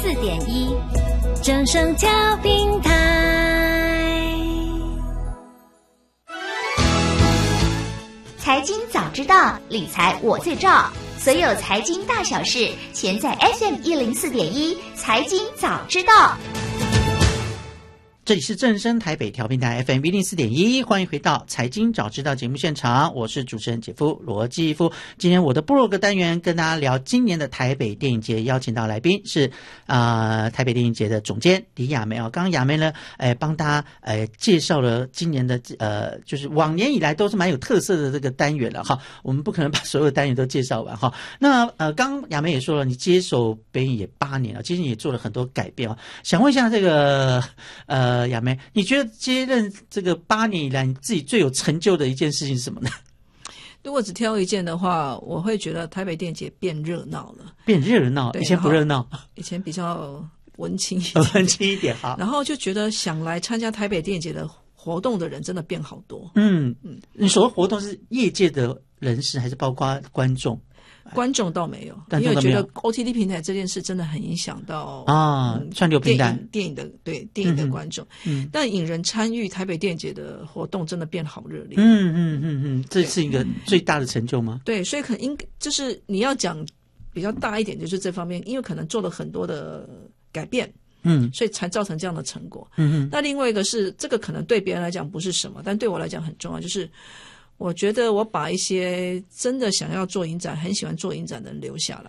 104.1正声调频台。 财经早知道，理财我最照。所有财经大小事，全在 FM104.1财经早知道。 这里是正声台北调频台 FM104.1，欢迎回到财经早知道节目现场，我是主持人姐夫罗继夫。今天我的部落格单元跟大家聊今年的台北电影节，邀请到来宾是台北电影节的总监李亚梅啊。刚刚亚梅呢，帮大家介绍了今年的就是往年以来都是蛮有特色的这个单元了哈。我们不可能把所有的单元都介绍完哈。那刚亚梅也说了，你接手北影也8年了，其实你也做了很多改变啊。想问一下这个亚梅，你觉得接任这个8年以来，你自己最有成就的一件事情是什么呢？ 如果只挑一件的话，我会觉得台北电影节变热闹了。 变热闹，以前不热闹， 以前比较文青一点， 文青一点好。 然后就觉得想来参加台北电影节的活动的人真的变好多。 你所谓活动是业界的人士，还是包括观众？ 观众倒没有，因为觉得 OTT 平台这件事真的很影响到串流平台电影的观众。但引人参与台北电影节的活动真的变好热烈。 这是一个最大的成就吗？ 对，所以可能就是你要讲比较大一点，就是这方面，因为可能做了很多的改变。所以才造成这样的成果。那另外一个是，这个可能对别人来讲不是什么，但对我来讲很重要，就是我觉得我把一些真的想要做影展、很喜欢做影展的人留下来。